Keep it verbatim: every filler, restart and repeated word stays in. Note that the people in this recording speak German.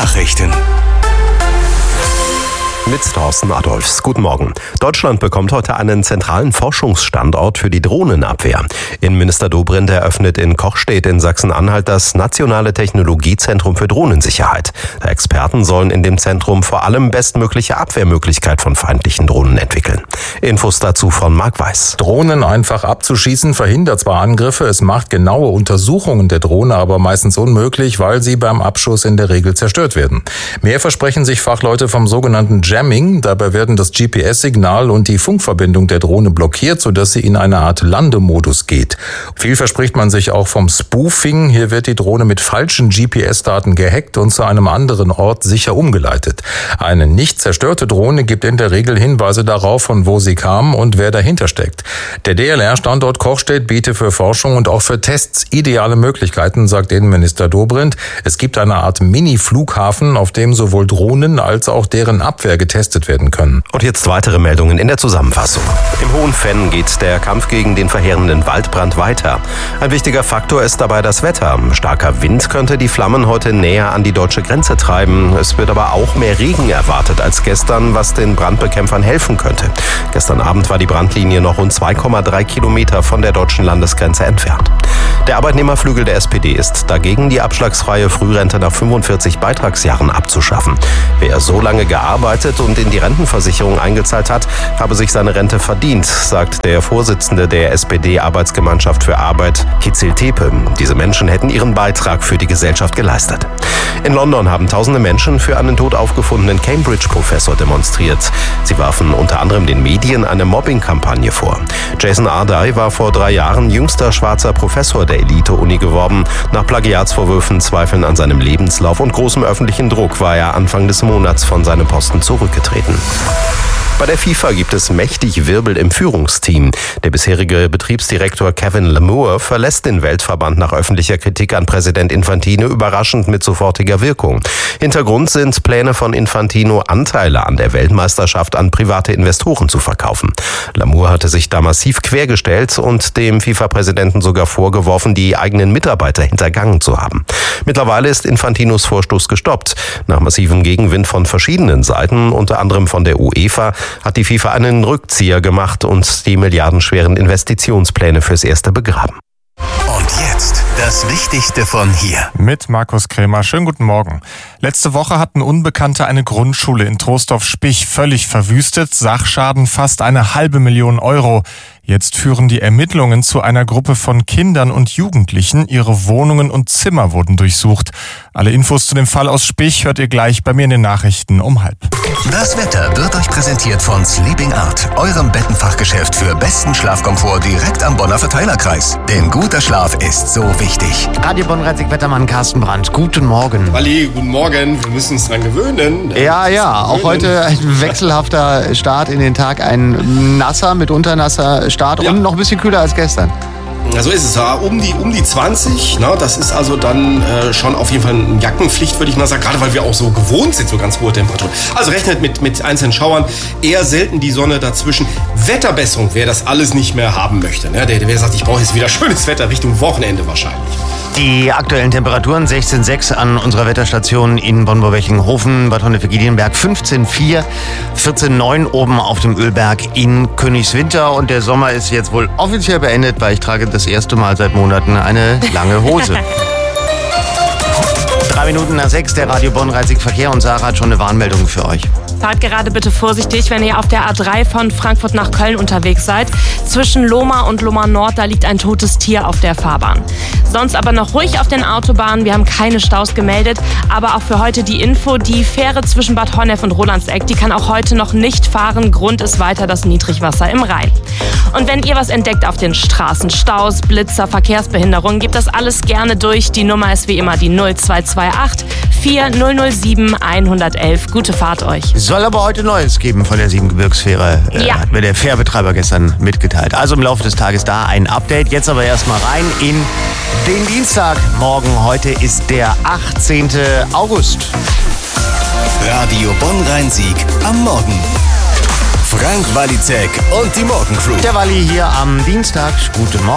Nachrichten. Mit Thorsten Adolfs. Guten Morgen. Deutschland bekommt heute einen zentralen Forschungsstandort für die Drohnenabwehr. Innenminister Dobrindt eröffnet in Kochstedt in Sachsen-Anhalt das Nationale Technologiezentrum für Drohnensicherheit. Experten sollen in dem Zentrum vor allem bestmögliche Abwehrmöglichkeit von feindlichen Drohnen entwickeln. Infos dazu von Marc Weiß. Drohnen einfach abzuschießen verhindert zwar Angriffe, es macht genaue Untersuchungen der Drohne aber meistens unmöglich, weil sie beim Abschuss in der Regel zerstört werden. Mehr versprechen sich Fachleute vom sogenannten Jamming. Dabei werden das G P S-Signal und die Funkverbindung der Drohne blockiert, sodass sie in eine Art Landemodus geht. Viel verspricht man sich auch vom Spoofing. Hier wird die Drohne mit falschen G P S-Daten gehackt und zu einem anderen Ort sicher umgeleitet. Eine nicht zerstörte Drohne gibt in der Regel Hinweise darauf, von wo sie kam und wer dahinter steckt. Der D L R-Standort Kochstedt bietet für Forschung und auch für Tests ideale Möglichkeiten, sagt Innenminister Dobrindt. Es gibt eine Art Mini-Flughafen, auf dem sowohl Drohnen als auch deren Abwehr getestet werden können. Und jetzt weitere Meldungen in der Zusammenfassung. Im Hohen Venn geht der Kampf gegen den verheerenden Waldbrand weiter. Ein wichtiger Faktor ist dabei das Wetter. Starker Wind könnte die Flammen heute näher an die deutsche Grenze treiben. Es wird aber auch mehr Regen erwartet als gestern, was den Brandbekämpfern helfen könnte. Gestern Abend war die Brandlinie noch rund zwei Komma drei Kilometer von der deutschen Landesgrenze entfernt. Der Arbeitnehmerflügel der S P D ist dagegen, die abschlagsfreie Frührente nach fünfundvierzig Beitragsjahren abzuschaffen. Wer so lange gearbeitet und in die Rentenversicherung eingezahlt hat, habe sich seine Rente verdient, sagt der Vorsitzende der S P D-Arbeitsgemeinschaft für Arbeit, Kizil Tepe. Diese Menschen hätten ihren Beitrag für die Gesellschaft geleistet. In London haben tausende Menschen für einen tot aufgefundenen Cambridge-Professor demonstriert. Sie warfen unter anderem den Medien eine Mobbing-Kampagne vor. Jason Ardai war vor drei Jahren jüngster schwarzer Professor der Elite-Uni geworden. Nach Plagiatsvorwürfen, Zweifeln an seinem Lebenslauf und großem öffentlichen Druck war er Anfang des Monats von seinem Posten zurückgetreten. Bei der FIFA gibt es mächtig Wirbel im Führungsteam. Der bisherige Betriebsdirektor Kevin Lamour verlässt den Weltverband nach öffentlicher Kritik an Präsident Infantino überraschend mit sofortiger Wirkung. Hintergrund sind Pläne von Infantino, Anteile an der Weltmeisterschaft an private Investoren zu verkaufen. Lamour hatte sich da massiv quergestellt und dem FIFA-Präsidenten sogar vorgeworfen, die eigenen Mitarbeiter hintergangen zu haben. Mittlerweile ist Infantinos Vorstoß gestoppt. Nach massivem Gegenwind von verschiedenen Seiten, unter anderem von der UEFA, hat die FIFA einen Rückzieher gemacht und die milliardenschweren Investitionspläne fürs Erste begraben. Und jetzt das Wichtigste von hier. Mit Markus Krämer. Schönen guten Morgen. Letzte Woche hatten Unbekannte eine Grundschule in Troisdorf-Spich völlig verwüstet. Sachschaden fast eine halbe Million Euro. Jetzt führen die Ermittlungen zu einer Gruppe von Kindern und Jugendlichen. Ihre Wohnungen und Zimmer wurden durchsucht. Alle Infos zu dem Fall aus Spich hört ihr gleich bei mir in den Nachrichten um halb. Das Wetter wird euch präsentiert von Sleeping Art, eurem Bettenfachgeschäft für besten Schlafkomfort direkt am Bonner Verteilerkreis. Denn guter Schlaf ist so wichtig. Radio Bonn-Wettermann Carsten Brandt, guten Morgen. Walli, guten Morgen. Wir müssen uns dran gewöhnen. Ja, ja, auch heute ein wechselhafter Start in den Tag. Ein nasser, mitunter nasser Start Ja. und noch ein bisschen kühler als gestern. Ja, so ist es. Ja. Um die, um die zwanzig, ne, das ist also dann äh, schon auf jeden Fall eine Jackenpflicht, würde ich mal sagen. Gerade weil wir auch so gewohnt sind, so ganz hohe Temperaturen. Also rechnet mit, mit einzelnen Schauern. Eher selten die Sonne dazwischen. Wetterbesserung, wer das alles nicht mehr haben möchte. Ne, der, der sagt, ich brauche jetzt wieder schönes Wetter Richtung Wochenende wahrscheinlich. Die aktuellen Temperaturen sechzehn Komma sechs an unserer Wetterstation in Bonn-Borwechenhofen, Bad Honnef-Giedienberg fünfzehn Komma vier, vierzehn Komma neun oben auf dem Ölberg in Königswinter. Und der Sommer ist jetzt wohl offiziell beendet, weil ich trage das erste Mal seit Monaten eine lange Hose. Drei Minuten nach sechs, der Radio Bonn-Verkehr und Sarah hat schon eine Warnmeldung für euch. Fahrt gerade bitte vorsichtig, wenn ihr auf der A drei von Frankfurt nach Köln unterwegs seid. Zwischen Lohmar und Lohmar Nord, da liegt ein totes Tier auf der Fahrbahn. Sonst aber noch ruhig auf den Autobahnen. Wir haben keine Staus gemeldet. Aber auch für heute die Info, die Fähre zwischen Bad Honnef und Rolandseck, die kann auch heute noch nicht fahren. Grund ist weiter das Niedrigwasser im Rhein. Und wenn ihr was entdeckt auf den Straßen, Staus, Blitzer, Verkehrsbehinderungen, gebt das alles gerne durch. Die Nummer ist wie immer die null zwei zwei acht vier null null sieben eins eins eins. Gute Fahrt euch. Soll aber heute Neues geben von der Siebengebirgsfähre. Äh, Ja. Hat mir der Fährbetreiber gestern mitgeteilt. Also im Laufe des Tages da ein Update. Jetzt aber erstmal rein in den Dienstag. Morgen, heute ist der achtzehnten August. Radio Bonn-Rhein-Sieg am Morgen. Frank Walizek und die Morgencrew. Der Walli hier am Dienstag. Guten Morgen.